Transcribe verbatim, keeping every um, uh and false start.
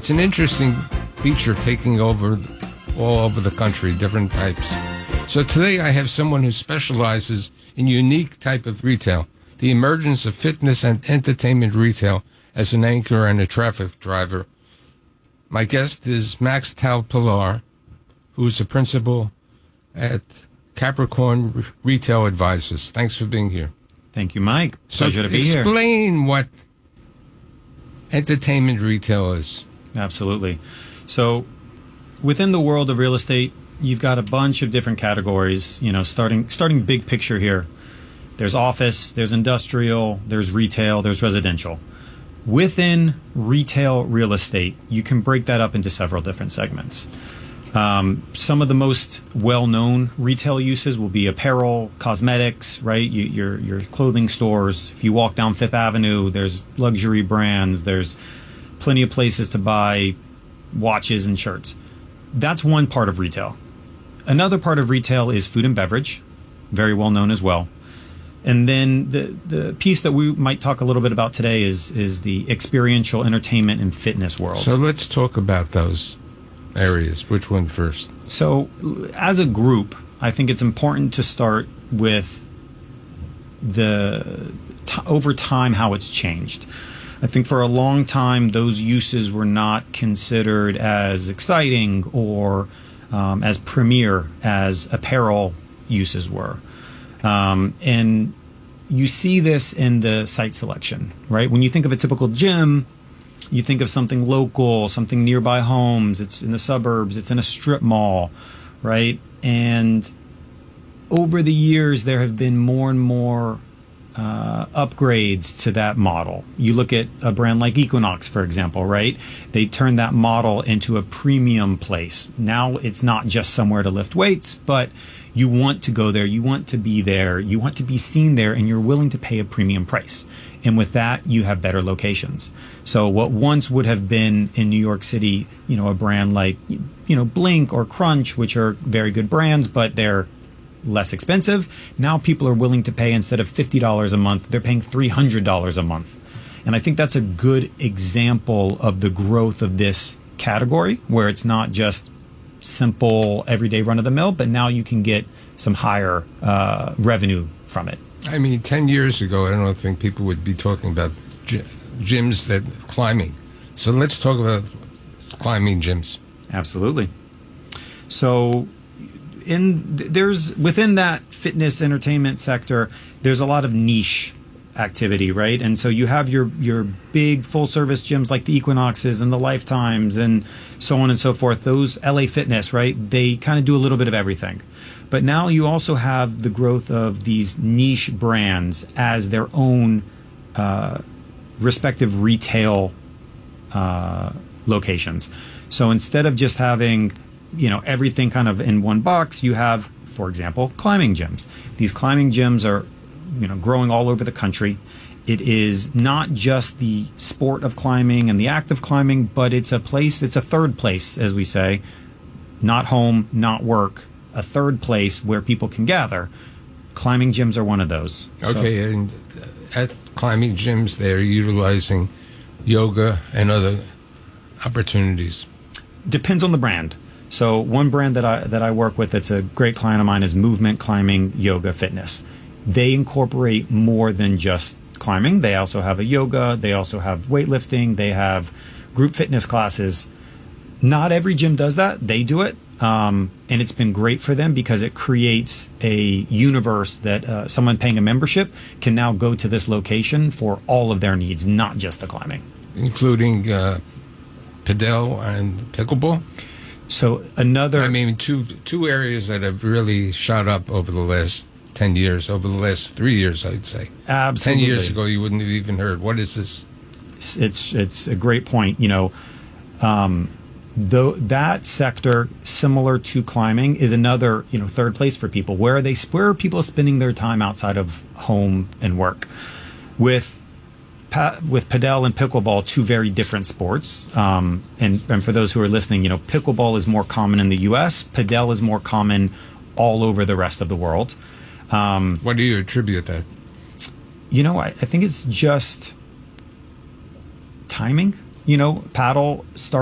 It's an interesting feature taking over all over the country, different types. So today I have someone who specializes in unique type of retail, the emergence of fitness and entertainment retail as an anchor and a traffic driver. My guest is Max Tal-Pilar, who is the principal at Capricorn Retail Advisors. Thanks for being here. Thank you, Mike. So Pleasure to be here. Explain what entertainment retail is. Absolutely. So within the world of real estate, you've got a bunch of different categories, you know, starting starting big picture here. There's office, there's industrial, there's retail, there's residential. Within retail real estate, you can break that up into several different segments. Um, some of the most well-known retail uses will be apparel, cosmetics, right? You, your your clothing stores. If you walk down Fifth Avenue, there's luxury brands. There's plenty of places to buy watches and shirts. That's one part of retail. Another part of retail is food and beverage, very well known as well. And then the the piece that we might talk a little bit about today is is the experiential entertainment and fitness world. So let's talk about those areas. Which one first? So as a group, I think it's important to start with the t- over time how it's changed. I think for a long time those uses were not considered as exciting or um, as premier as apparel uses were. Um, and you see this in the site selection, right? When you think of a typical gym, you think of something local, something nearby homes. It's in the suburbs. It's in a strip mall, right? And over the years, there have been more and more uh, upgrades to that model. You look at a brand like Equinox, for example, right? They turned that model into a premium place. Now it's not just somewhere to lift weights, but you want to go there. You want to be there. You want to be seen there, and you're willing to pay a premium price. And with that, you have better locations. So what once would have been in New York City, you know, a brand like, you know, Blink or Crunch, which are very good brands, but they're less expensive. Now people are willing to pay, instead of fifty dollars a month, they're paying three hundred dollars a month. And I think that's a good example of the growth of this category, where it's not just simple, everyday run-of-the-mill, but now you can get some higher uh, revenue from it. I mean, ten years ago, I don't think people would be talking about gy- gyms that climbing. So let's talk about climbing gyms. Absolutely. So in there's within that fitness entertainment sector, there's a lot of niche activity, right? And so you have your your big full service gyms like the Equinoxes and the Lifetimes and so on and so forth. Those L A Fitness, right? They kind of do a little bit of everything. But now you also have the growth of these niche brands as their own uh, respective retail uh, locations. So instead of just having, you know, everything kind of in one box, you have, for example, climbing gyms. These climbing gyms are, you know, growing all over the country. It is not just the sport of climbing and the act of climbing, but it's a place, it's a third place, as we say, not home, not work, a third place where people can gather. Climbing gyms are one of those. Okay, so, and at climbing gyms, they're utilizing yoga and other opportunities. Depends on the brand. So one brand that I that I work with that's a great client of mine is Movement Climbing Yoga Fitness. They incorporate more than just climbing. They also have a yoga. They also have weightlifting. They have group fitness classes. Not every gym does that. They do it. Um, and it's been great for them because it creates a universe that uh, someone paying a membership can now go to this location for all of their needs, not just the climbing. Including uh, padel and pickleball? So another... I mean, two two areas that have really shot up over the last ten years, over the last three years, I'd say. Absolutely. Ten years ago, you wouldn't have even heard. What is this? It's it's a great point. You know, um, though that sector, similar to climbing, is another, you know, third place for people. Where are they? Where are people spending their time outside of home and work? With pa- with padel and pickleball, two very different sports. Um, and and for those who are listening, you know, pickleball is more common in the U S. Padel is more common all over the rest of the world. Um, what do you attribute that? You know, I, I think it's just timing. You know, paddle started